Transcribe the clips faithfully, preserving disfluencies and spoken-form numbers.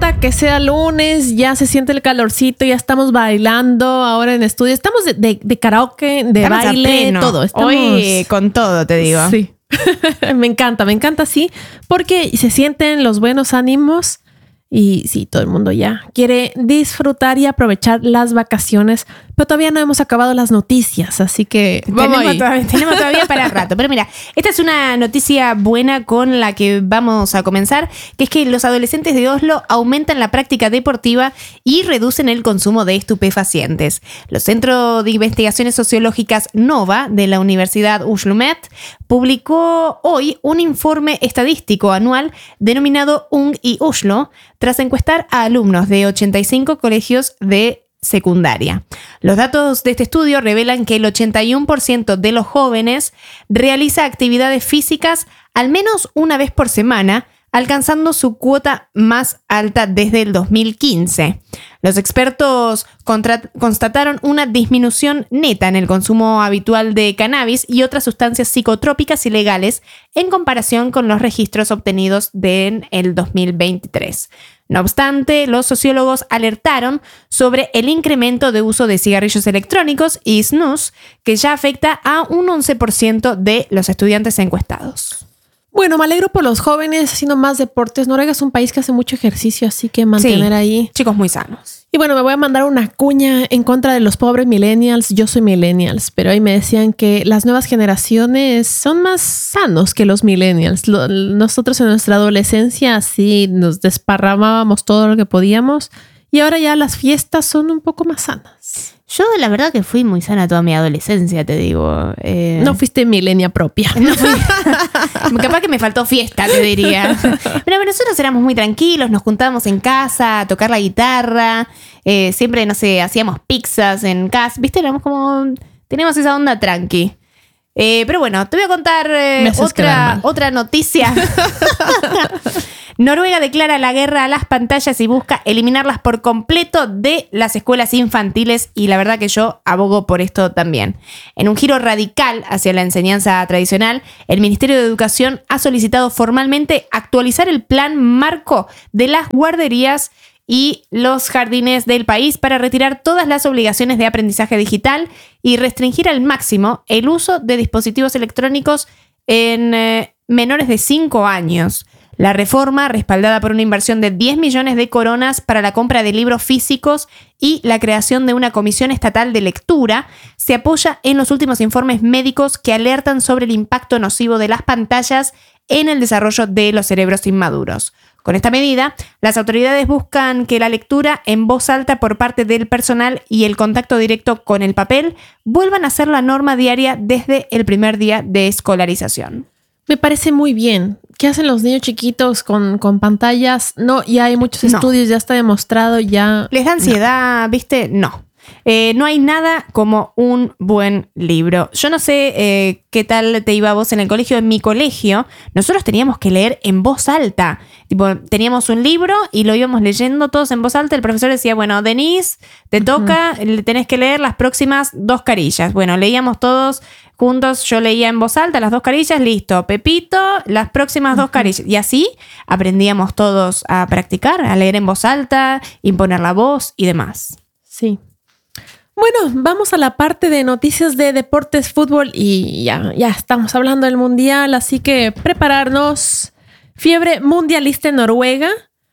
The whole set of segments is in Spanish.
importa que sea lunes, ya se siente el calorcito, ya estamos bailando ahora en estudio. Estamos de, de, de karaoke, de estamos baile, todo. Estamos... Hoy con todo, te digo. Sí. Me encanta, me encanta, sí, porque se sienten los buenos ánimos y sí, todo el mundo ya quiere disfrutar y aprovechar las vacaciones, pero todavía no hemos acabado las noticias, así que vamos tenemos, ahí. Todavía, tenemos todavía para rato. Pero mira, esta es una noticia buena con la que vamos a comenzar, que es que los adolescentes de Oslo aumentan la práctica deportiva y reducen el consumo de estupefacientes. Los Centros de Investigaciones Sociológicas NOVA de la Universidad OsloMet publicó hoy un informe estadístico anual denominado Ung y Oslo, tras encuestar a alumnos de ochenta y cinco colegios de secundaria. Los datos de este estudio revelan que el ochenta y uno por ciento de los jóvenes realiza actividades físicas al menos una vez por semana, alcanzando su cuota más alta desde el dos mil quince. Los expertos contra- constataron una disminución neta en el consumo habitual de cannabis y otras sustancias psicotrópicas ilegales en comparación con los registros obtenidos en el dos mil veintitrés. No obstante, los sociólogos alertaron sobre el incremento de uso de cigarrillos electrónicos y snus, que ya afecta a un once por ciento de los estudiantes encuestados. Bueno, me alegro por los jóvenes haciendo más deportes. Noruega es un país que hace mucho ejercicio, así que mantener sí, ahí. Chicos muy sanos. Y bueno, me voy a mandar una cuña en contra de los pobres millennials. Yo soy millennials, pero ahí me decían que las nuevas generaciones son más sanos que los millennials. Lo, nosotros en nuestra adolescencia sí nos desparramábamos todo lo que podíamos y ahora ya las fiestas son un poco más sanas. Yo la verdad que fui muy sana toda mi adolescencia, te digo. Eh... No fuiste milenia propia. No fui... Capaz que me faltó fiesta, te diría. Pero nosotros éramos muy tranquilos, nos juntábamos en casa a tocar la guitarra. Eh, siempre, no sé, hacíamos pizzas en casa. ¿Viste? Éramos como... Teníamos esa onda tranqui. Eh, pero bueno, te voy a contar eh, otra, otra noticia. Noruega declara la guerra a las pantallas y busca eliminarlas por completo de las escuelas infantiles, y la verdad que yo abogo por esto también. En un giro radical hacia la enseñanza tradicional, el Ministerio de Educación ha solicitado formalmente actualizar el plan marco de las guarderías y los jardines del país para retirar todas las obligaciones de aprendizaje digital y restringir al máximo el uso de dispositivos electrónicos en eh, menores de cinco años. La reforma, respaldada por una inversión de diez millones de coronas para la compra de libros físicos y la creación de una comisión estatal de lectura, se apoya en los últimos informes médicos que alertan sobre el impacto nocivo de las pantallas en el desarrollo de los cerebros inmaduros. Con esta medida, las autoridades buscan que la lectura en voz alta por parte del personal y el contacto directo con el papel vuelvan a ser la norma diaria desde el primer día de escolarización. Me parece muy bien. ¿Qué hacen los niños chiquitos con, con pantallas? No, ya hay muchos no. estudios, ya está demostrado, ya... ¿Les da ansiedad, no. viste? No. Eh, no hay nada como un buen libro. Yo no sé eh, qué tal te iba vos en el colegio. En mi colegio, nosotros teníamos que leer en voz alta. Tipo, teníamos un libro y lo íbamos leyendo todos en voz alta. El profesor decía, bueno, Denise, te uh-huh. toca, tenés que leer las próximas dos carillas. Bueno, leíamos todos juntos. Yo leía en voz alta las dos carillas, listo. Pepito, las próximas uh-huh. dos carillas. Y así aprendíamos todos a practicar, a leer en voz alta, imponer la voz y demás. Sí. Bueno, vamos a la parte de noticias de deportes, fútbol y ya, ya estamos hablando del mundial, así que prepararnos. Fiebre mundialista en Noruega.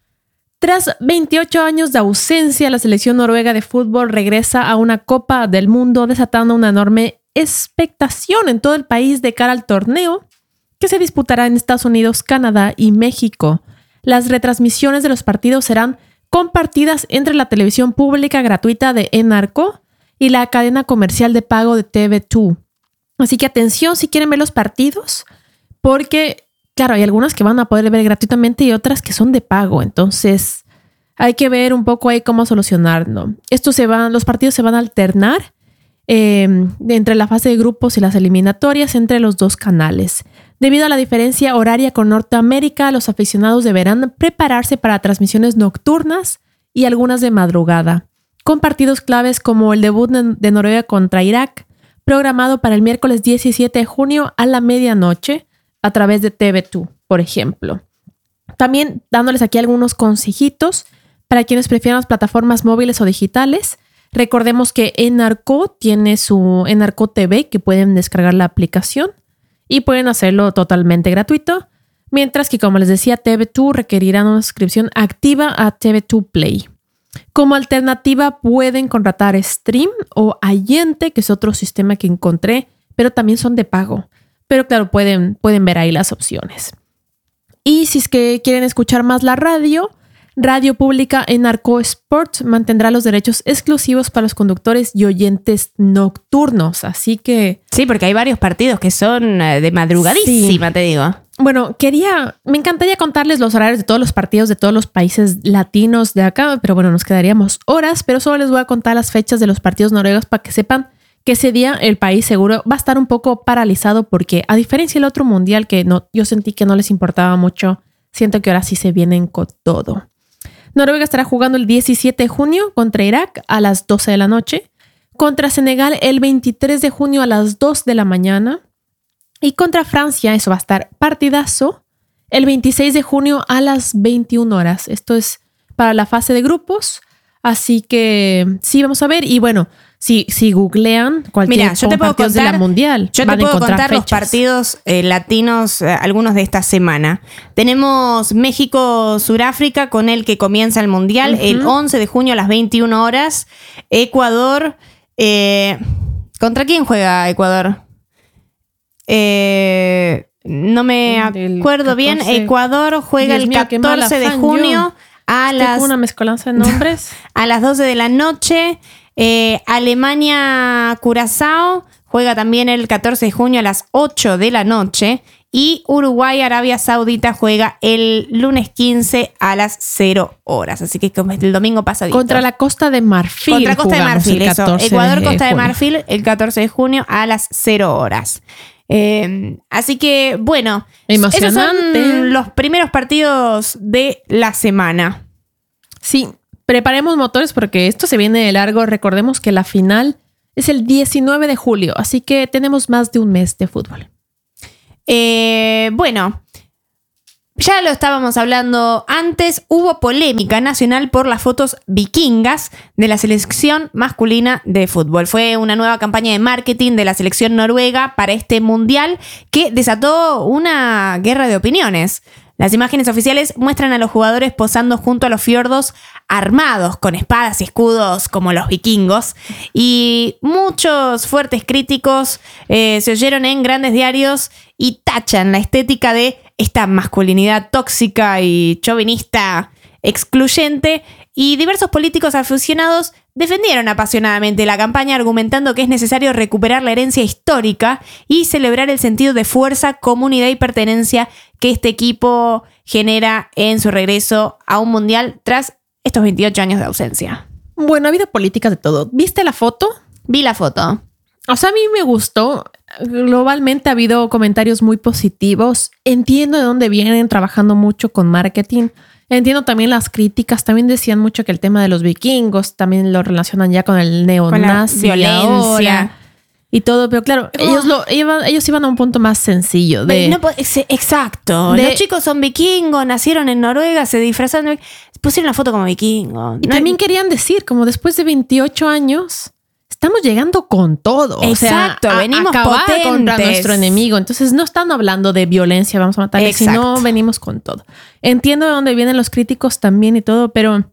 Tras veintiocho años de ausencia, la selección noruega de fútbol regresa a una Copa del Mundo, desatando una enorme expectación en todo el país de cara al torneo que se disputará en Estados Unidos, Canadá y México. Las retransmisiones de los partidos serán compartidas entre la televisión pública gratuita de Enarco y la cadena comercial de pago de T V dos. Así que atención si quieren ver los partidos, porque, claro, hay algunas que van a poder ver gratuitamente y otras que son de pago. Entonces, hay que ver un poco ahí cómo solucionarlo. Estos se van, los partidos se van a alternar eh, entre la fase de grupos y las eliminatorias entre los dos canales. Debido a la diferencia horaria con Norteamérica, los aficionados deberán prepararse para transmisiones nocturnas y algunas de madrugada, con partidos claves como el debut de Noruega contra Irak, programado para el miércoles diecisiete de junio a la medianoche a través de T V dos, por ejemplo. También dándoles aquí algunos consejitos. Para quienes prefieran las plataformas móviles o digitales, recordemos que Enarco tiene su Enarco T V, que pueden descargar la aplicación y pueden hacerlo totalmente gratuito. Mientras que, como les decía, T V dos requerirá una suscripción activa a T V dos Play. Como alternativa pueden contratar Stream o Allente, que es otro sistema que encontré, pero también son de pago. Pero claro, pueden, pueden ver ahí las opciones. Y si es que quieren escuchar más la radio, Radio Pública Enarco Sport mantendrá los derechos exclusivos para los conductores y oyentes nocturnos. Así que... Sí, porque hay varios partidos que son de madrugadísima, sí. Te digo. Bueno, quería... Me encantaría contarles los horarios de todos los partidos de todos los países latinos de acá, pero bueno, nos quedaríamos horas, pero solo les voy a contar las fechas de los partidos noruegos para que sepan que ese día el país seguro va a estar un poco paralizado porque, a diferencia del otro mundial que no, yo sentí que no les importaba mucho, siento que ahora sí se vienen con todo. Noruega estará jugando el diecisiete de junio contra Irak a las doce de la noche, contra Senegal el veintitrés de junio a las dos de la mañana y contra Francia, eso va a estar partidazo, el veintiséis de junio a las veintiuna horas. Esto es para la fase de grupos, así que sí, vamos a ver. Y bueno, si, si googlean cualquier Mira, yo te puedo partidos contar, de la Mundial, yo te van a puedo encontrar contar fechas. Los partidos eh, latinos, eh, algunos de esta semana. Tenemos México-Suráfrica, con el que comienza el Mundial, uh-huh. el once de junio a las veintiuna horas. Ecuador, eh, ¿contra quién juega Ecuador? Eh, no me acuerdo bien. Ecuador juega Dios el mío, catorce de junio a las, una mezcolanza de nombres. a las doce de la noche. Eh, Alemania-Curazao juega también el catorce de junio a las ocho de la noche. Y Uruguay-Arabia Saudita juega el lunes quince a las cero horas. Así que el domingo pasadito. Contra la Costa de Marfil. Contra Costa de Marfil, eso. Ecuador-Costa de, de Marfil el catorce de junio a las cero horas. Eh, así que, bueno, esos son los primeros partidos de la semana. Sí, preparemos motores porque esto se viene de largo. Recordemos que la final es el diecinueve de julio, así que tenemos más de un mes de fútbol. Eh, bueno, ya lo estábamos hablando antes, hubo polémica nacional por las fotos vikingas de la selección masculina de fútbol. Fue una nueva campaña de marketing de la selección noruega para este mundial que desató una guerra de opiniones. Las imágenes oficiales muestran a los jugadores posando junto a los fiordos armados con espadas y escudos como los vikingos, y muchos fuertes críticos eh, se oyeron en grandes diarios y tachan la estética de esta masculinidad tóxica y chauvinista excluyente, y diversos políticos aficionados defendieron apasionadamente la campaña argumentando que es necesario recuperar la herencia histórica y celebrar el sentido de fuerza, comunidad y pertenencia que este equipo genera en su regreso a un mundial tras estos veintiocho años de ausencia. Bueno, ha habido políticas de todo. ¿Viste la foto? Vi la foto. O sea, a mí me gustó. Globalmente ha habido comentarios muy positivos. Entiendo de dónde vienen trabajando mucho con marketing. Entiendo también las críticas. También decían mucho que el tema de los vikingos también lo relacionan ya con el neonazi, con la violencia y todo. Pero claro, oh. ellos, lo, iban, ellos iban a un punto más sencillo. De, no, exacto. De, los chicos son vikingos, nacieron en Noruega, se disfrazaron, pusieron la foto como vikingo. Y no también hay... querían decir, como después de veintiocho años... Estamos llegando con todo. Exacto, o sea, venimos a acabar potentes contra nuestro enemigo. Entonces no están hablando de violencia, vamos a matarle, sino venimos con todo. Entiendo de dónde vienen los críticos también y todo, pero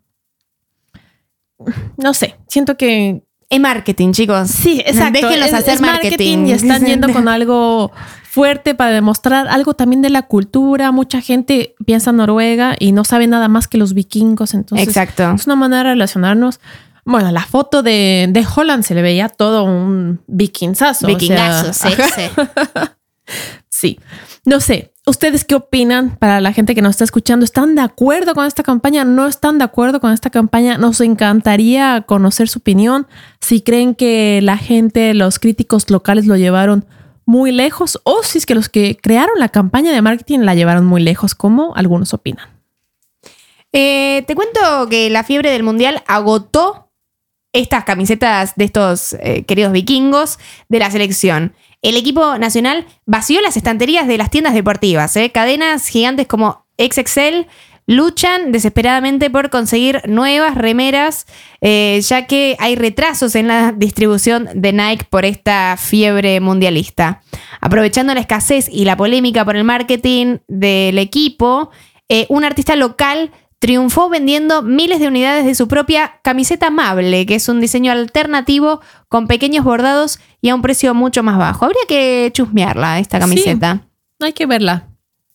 no sé, siento que... Es marketing, chicos. Sí, exacto. Déjenlos es, hacer es marketing. marketing y están yendo con algo fuerte para demostrar algo también de la cultura. Mucha gente piensa en Noruega y no sabe nada más que los vikingos. Entonces, exacto. Es una manera de relacionarnos. Bueno, la foto de, de Holland se le veía todo un vikingazo. Vikingazo, o sea, sí, sí. Sí. No sé, ¿ustedes qué opinan para la gente que nos está escuchando? ¿Están de acuerdo con esta campaña? ¿No están de acuerdo con esta campaña? Nos encantaría conocer su opinión. Si creen que la gente, los críticos locales lo llevaron muy lejos, o si es que los que crearon la campaña de marketing la llevaron muy lejos, como algunos opinan. Eh, te cuento que la fiebre del mundial agotó estas camisetas de estos eh, queridos vikingos de la selección. El equipo nacional vació las estanterías de las tiendas deportivas. ¿eh? Cadenas gigantes como X X L luchan desesperadamente por conseguir nuevas remeras, eh, ya que hay retrasos en la distribución de Nike por esta fiebre mundialista. Aprovechando la escasez y la polémica por el marketing del equipo, eh, un artista local triunfó vendiendo miles de unidades de su propia camiseta amable, que es un diseño alternativo con pequeños bordados y a un precio mucho más bajo. Habría que chusmearla, esta camiseta. Sí, hay que verla.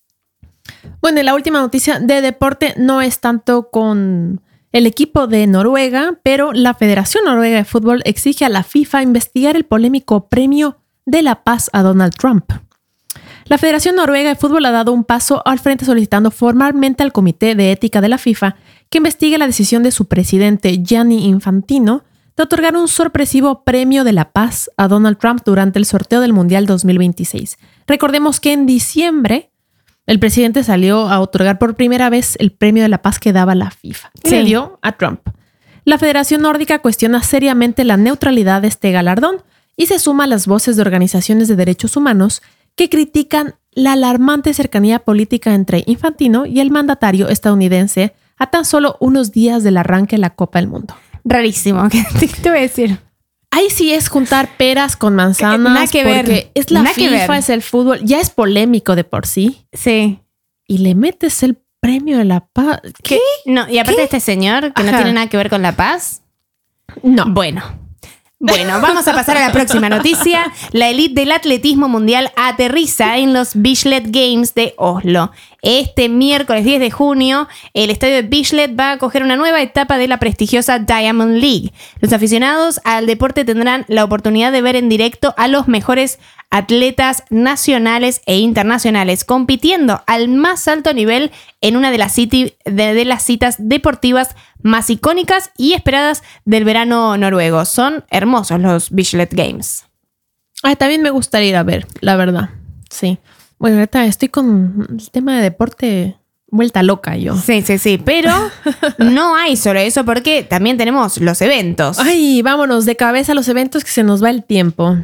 Bueno, y la última noticia de deporte no es tanto con el equipo de Noruega, pero la Federación Noruega de Fútbol exige a la FIFA investigar el polémico premio de la paz a Donald Trump. La Federación Noruega de Fútbol ha dado un paso al frente solicitando formalmente al Comité de Ética de la FIFA que investigue la decisión de su presidente Gianni Infantino de otorgar un sorpresivo premio de la paz a Donald Trump durante el sorteo del Mundial dos mil veintiséis. Recordemos que en diciembre el presidente salió a otorgar por primera vez el premio de la paz que daba la FIFA. Y Sí. le dio a Trump. La Federación Nórdica cuestiona seriamente la neutralidad de este galardón y se suma a las voces de organizaciones de derechos humanos que critican la alarmante cercanía política entre Infantino y el mandatario estadounidense a tan solo unos días del arranque de la Copa del Mundo. Rarísimo, ¿qué te voy a decir? Ahí sí es juntar peras con manzanas. Nada que ver. Porque es la Nada que FIFA, ver. es el fútbol. Ya es polémico de por sí. Sí. Y le metes el premio de la paz. ¿Qué? No, y aparte ¿Qué? de este señor, que no Ajá. tiene nada que ver con la paz. No. Bueno. Bueno, vamos a pasar a la próxima noticia. La élite del atletismo mundial aterriza en los Bislett Games de Oslo. Este miércoles diez de junio, el estadio de Bislett va a acoger una nueva etapa de la prestigiosa Diamond League. Los aficionados al deporte tendrán la oportunidad de ver en directo a los mejores atletas nacionales e internacionales compitiendo al más alto nivel en una de las, city, de, de las citas deportivas más icónicas y esperadas del verano noruego. Son hermosos los Bislett Games. Ay, también me gustaría ir a ver, la verdad. Sí. Bueno, ahorita estoy con el tema de deporte vuelta loca yo. Sí, sí, sí, pero no hay solo eso porque también tenemos los eventos. Ay, vámonos de cabeza a los eventos que se nos va el tiempo.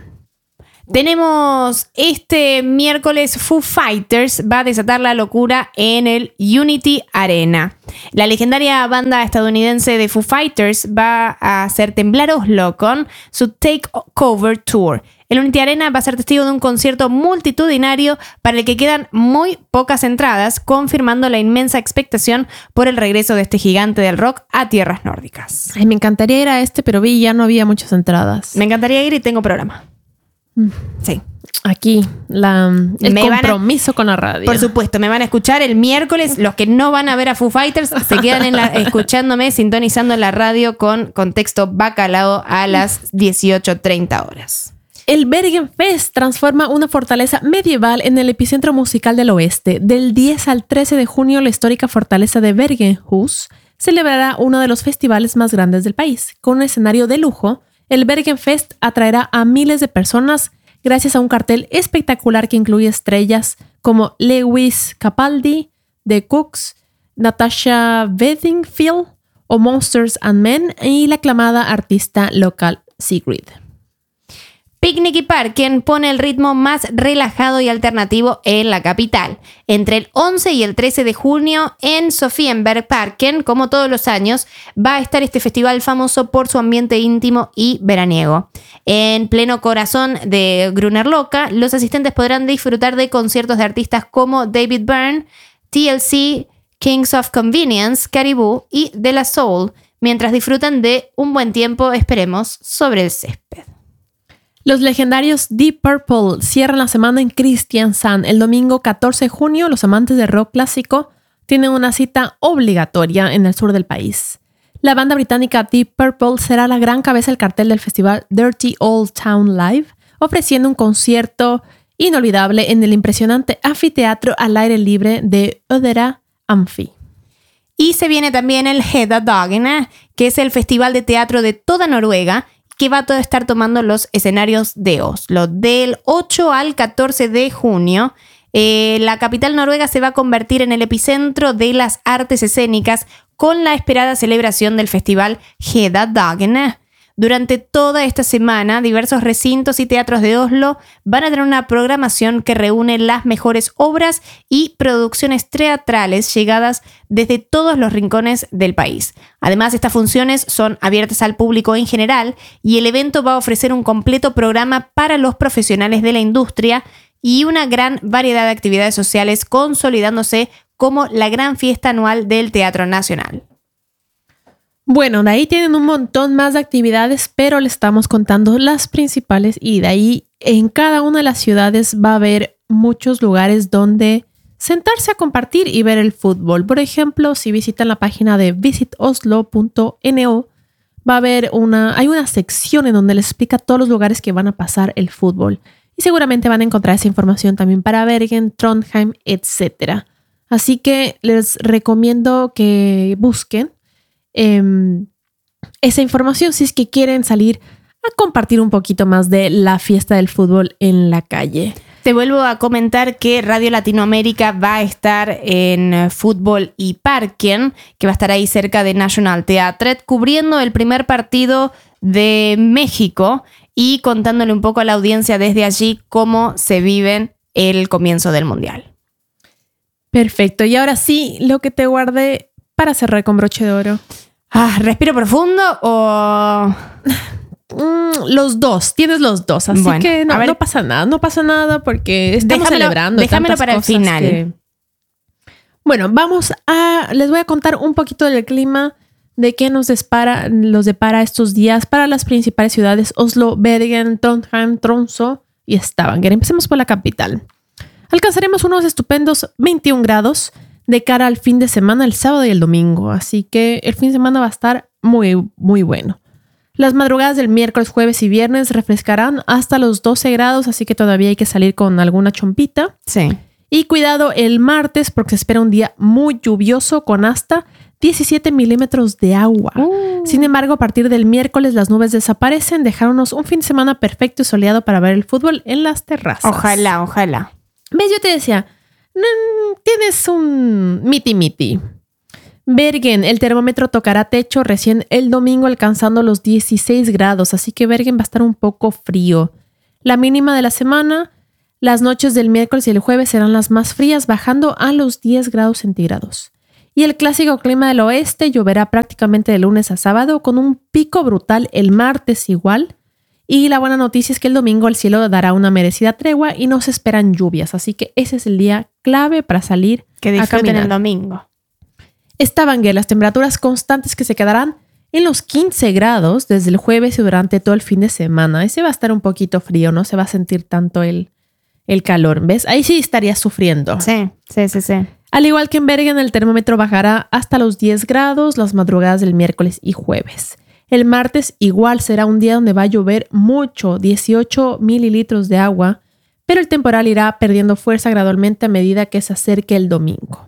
Tenemos este miércoles Foo Fighters va a desatar la locura en el Unity Arena. La legendaria banda estadounidense de Foo Fighters va a hacer temblar Oslo con su Takeover Tour. El Unity Arena va a ser testigo de un concierto multitudinario para el que quedan muy pocas entradas, confirmando la inmensa expectación por el regreso de este gigante del rock a tierras nórdicas. Ay, me encantaría ir a este, pero vi ya no había muchas entradas. Me encantaría ir y tengo programa. Sí. Aquí, la, el Me van a- compromiso con la radio. Por supuesto, me van a escuchar el miércoles. Los que no van a ver a Foo Fighters se quedan en la, escuchándome, sintonizando la radio con contexto bacalao a las dieciocho treinta horas. El Bergen Fest transforma una fortaleza medieval en el epicentro musical del oeste. Del diez al trece de junio, la histórica fortaleza de Bergenhus celebrará uno de los festivales más grandes del país. Con un escenario de lujo, el Bergen Fest atraerá a miles de personas gracias a un cartel espectacular que incluye estrellas como Lewis Capaldi, The Cooks, Natasha Bedingfield o Monsters and Men y la aclamada artista local Sigrid. Picnic y Parken pone el ritmo más relajado y alternativo en la capital. Entre el once y el trece de junio en Sofienberg Parken, como todos los años, va a estar este festival famoso por su ambiente íntimo y veraniego. En pleno corazón de Grünerløkka, los asistentes podrán disfrutar de conciertos de artistas como David Byrne, T L C, Kings of Convenience, Caribou y De La Soul, mientras disfrutan de un buen tiempo, esperemos, sobre el césped. Los legendarios Deep Purple cierran la semana en Kristiansand. El domingo catorce de junio, los amantes de rock clásico tienen una cita obligatoria en el sur del país. La banda británica Deep Purple será la gran cabeza del cartel del festival Dirty Old Town Live, ofreciendo un concierto inolvidable en el impresionante anfiteatro al aire libre de Ödera Amphi. Y se viene también el Hedda-Dagene, que es el festival de teatro de toda Noruega, que va a estar tomando los escenarios de Oslo. Del ocho al catorce de junio, eh, la capital noruega se va a convertir en el epicentro de las artes escénicas con la esperada celebración del festival Hedda-Dagene. Durante toda esta semana, diversos recintos y teatros de Oslo van a tener una programación que reúne las mejores obras y producciones teatrales llegadas desde todos los rincones del país. Además, estas funciones son abiertas al público en general y el evento va a ofrecer un completo programa para los profesionales de la industria y una gran variedad de actividades sociales, consolidándose como la gran fiesta anual del Teatro Nacional. Bueno, de ahí tienen un montón más de actividades, pero le estamos contando las principales y de ahí en cada una de las ciudades va a haber muchos lugares donde sentarse a compartir y ver el fútbol. Por ejemplo, si visitan la página de visit oslo punto no, va a haber una, hay una sección en donde les explica todos los lugares que van a pasar el fútbol. Y seguramente van a encontrar esa información también para Bergen, Trondheim, etcétera. Así que les recomiendo que busquen eh, esa información si es que quieren salir a compartir un poquito más de la fiesta del fútbol en la calle. Te vuelvo a comentar que Radio Latinoamérica va a estar en Fútbol y Parken, que va a estar ahí cerca de National Theatre, cubriendo el primer partido de México y contándole un poco a la audiencia desde allí cómo se vive el comienzo del Mundial. Perfecto. Y ahora sí, lo que te guardé para cerrar con broche de oro. Ah, ¿respiro profundo o...? Mm, los dos, tienes los dos, así bueno, que no, ver, no pasa nada, no pasa nada porque estamos déjamelo, celebrando. Déjamelo para el final. Que... Bueno, vamos a, les voy a contar un poquito del clima, de qué nos depara, los depara estos días para las principales ciudades: Oslo, Bergen, Trondheim, Tromsø y Stavanger. Empecemos por la capital. Alcanzaremos unos estupendos veintiún grados de cara al fin de semana, el sábado y el domingo, así que el fin de semana va a estar muy, muy bueno. Las madrugadas del miércoles, jueves y viernes refrescarán hasta los doce grados, así que todavía hay que salir con alguna chompita. Sí. Y cuidado el martes porque se espera un día muy lluvioso con hasta diecisiete milímetros de agua. Uh. Sin embargo, a partir del miércoles las nubes desaparecen, dejándonos un fin de semana perfecto y soleado para ver el fútbol en las terrazas. Ojalá, ojalá. ¿Ves? Yo te decía, tienes un miti miti. Bergen, el termómetro tocará techo recién el domingo alcanzando los dieciséis grados, así que Bergen va a estar un poco frío. La mínima de la semana, las noches del miércoles y el jueves serán las más frías, bajando a los diez grados centígrados. Y el clásico clima del oeste lloverá prácticamente de lunes a sábado, con un pico brutal el martes igual. Y la buena noticia es que el domingo el cielo dará una merecida tregua y no se esperan lluvias, así que ese es el día clave para salir que disfruten a caminar. El domingo. Stavanger, las temperaturas constantes que se quedarán en los quince grados desde el jueves y durante todo el fin de semana. Ese va a estar un poquito frío, no se va a sentir tanto el, el calor, ¿ves? Ahí sí estarías sufriendo. Sí, sí, sí, sí. Al igual que en Bergen, el termómetro bajará hasta los diez grados las madrugadas del miércoles y jueves. El martes igual será un día donde va a llover mucho, dieciocho mililitros de agua, pero el temporal irá perdiendo fuerza gradualmente a medida que se acerque el domingo.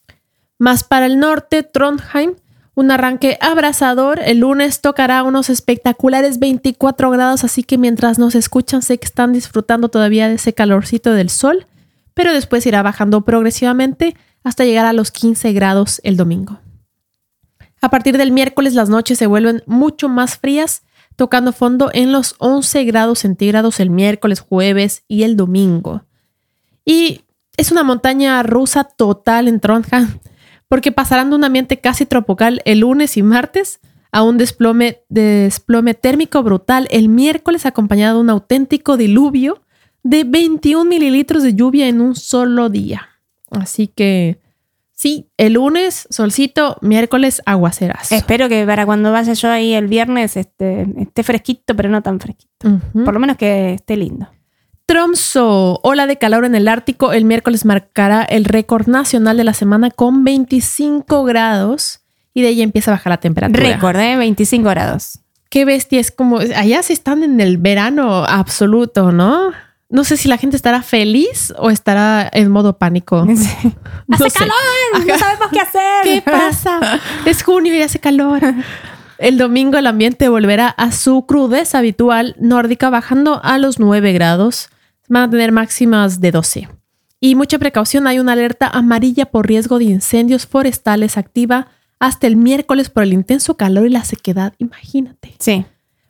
Más para el norte, Trondheim, un arranque abrasador. El lunes tocará unos espectaculares veinticuatro grados, así que mientras nos escuchan sé que están disfrutando todavía de ese calorcito del sol, pero después irá bajando progresivamente hasta llegar a los quince grados el domingo. A partir del miércoles las noches se vuelven mucho más frías, tocando fondo en los once grados centígrados el miércoles, jueves y el domingo. Y es una montaña rusa total en Trondheim, porque pasarán de un ambiente casi tropical el lunes y martes a un desplome, desplome térmico brutal el miércoles, acompañado de un auténtico diluvio de veintiún mililitros de lluvia en un solo día. Así que sí, el lunes solcito, miércoles aguacerazo. Espero que para cuando vaya yo ahí el viernes esté, esté fresquito, pero no tan fresquito. Uh-huh. Por lo menos que esté lindo. Tromsø, ola de calor en el Ártico. El miércoles marcará el récord nacional de la semana con veinticinco grados y de ahí empieza a bajar la temperatura. Récord, ¿eh? veinticinco grados. Qué bestia, es como... Allá se están en el verano absoluto, ¿no? No sé si la gente estará feliz o estará en modo pánico. Sí. No ¡Hace sé. calor! Ajá. No sabemos qué hacer. ¿Qué pasa? Es junio y hace calor. El domingo el ambiente volverá a su crudeza habitual nórdica, bajando a los nueve grados. Van a tener máximas de doce. Y mucha precaución, hay una alerta amarilla por riesgo de incendios forestales activa hasta el miércoles por el intenso calor y la sequedad. Imagínate. Sí.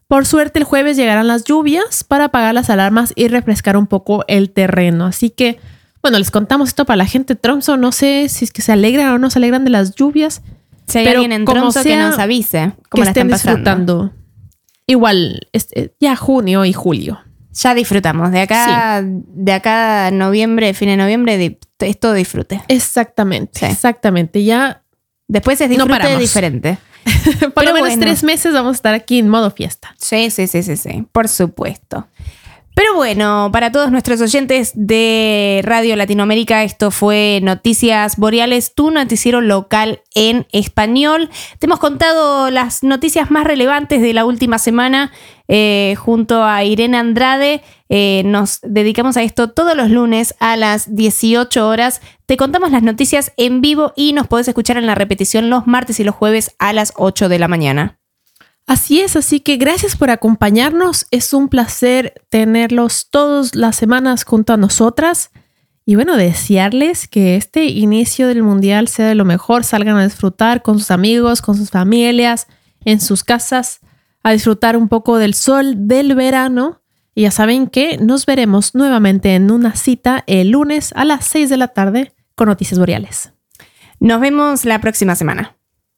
Por suerte el jueves llegarán las lluvias para apagar las alarmas y refrescar un poco el terreno. Así que, bueno, les contamos esto para la gente de Tromsø. No sé si es que se alegran o no se alegran de las lluvias. Si hay pero alguien en como Tromsø que sea, nos avise cómo que la estén están pasando. disfrutando. Igual, este, ya junio y julio. Ya disfrutamos. De acá, sí. de acá a noviembre, fin de noviembre, di- es todo disfrute. Exactamente, Sí. exactamente. Ya Después es No disfrute paramos. diferente. por Pero lo menos bueno. tres meses vamos a estar aquí en modo fiesta. Sí, sí, sí, sí, sí, por supuesto. Pero bueno, para todos nuestros oyentes de Radio Latinoamérica, esto fue Noticias Boreales, tu noticiero local en español. Te hemos contado las noticias más relevantes de la última semana eh, junto a Irene Andrade. Eh, nos dedicamos a esto todos los lunes a las dieciocho horas. Te contamos las noticias en vivo y nos podés escuchar en la repetición los martes y los jueves a las ocho de la mañana. Así es, así que gracias por acompañarnos. Es un placer tenerlos todas las semanas junto a nosotras. Y bueno, desearles que este inicio del Mundial sea de lo mejor. Salgan a disfrutar con sus amigos, con sus familias, en sus casas, a disfrutar un poco del sol, del verano. Y ya saben que nos veremos nuevamente en una cita el lunes a las seis de la tarde con Noticias Boreales. Nos vemos la próxima semana.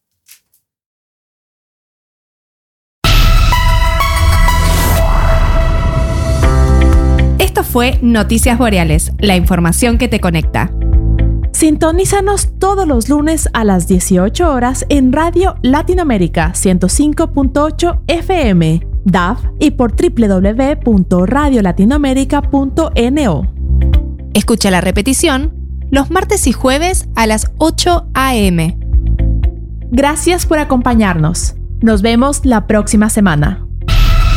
Esto fue Noticias Boreales, la información que te conecta. Sintonízanos todos los lunes a las dieciocho horas en Radio Latinoamérica ciento cinco punto ocho F M, D A F y por doble u doble u doble u punto radio latinoamérica punto no. Escucha la repetición los martes y jueves a las ocho a eme. Gracias por acompañarnos. Nos vemos la próxima semana.